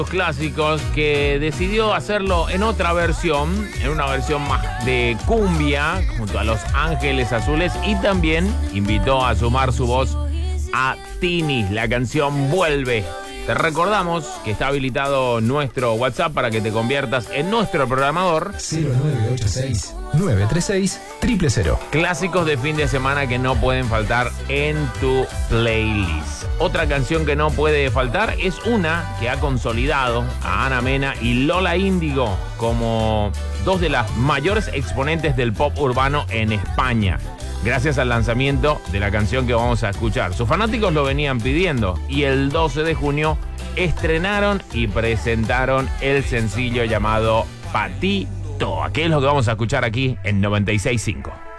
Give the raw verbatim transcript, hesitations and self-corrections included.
Clásicos que decidió hacerlo en otra versión, en una versión más de cumbia, junto a Los Ángeles Azules, y también invitó a sumar su voz a Tini. La canción Vuelve. Te recordamos que está habilitado nuestro WhatsApp para que te conviertas en nuestro programador. cero nueve ocho seis, nueve tres seis, cero cero cero. Clásicos de fin de semana que no pueden faltar en tu playlist. Otra canción que no puede faltar es una que ha consolidado a Ana Mena y Lola Índigo como dos de las mayores exponentes del pop urbano en España, gracias al lanzamiento de la canción que vamos a escuchar. Sus fanáticos lo venían pidiendo y el doce de junio estrenaron y presentaron el sencillo llamado Patito. ¿Qué es lo que vamos a escuchar aquí en noventa y seis punto cinco?